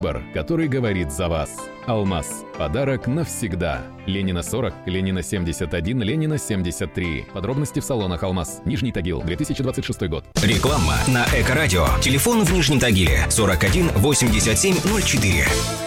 Выбор, который говорит за вас. «Алмаз». Подарок навсегда. Ленина 40, Ленина 71, Ленина 73. Подробности в салонах «Алмаз». Нижний Тагил, 2026 год. Реклама на Эко-радио. Телефон в Нижнем Тагиле 41 87 04.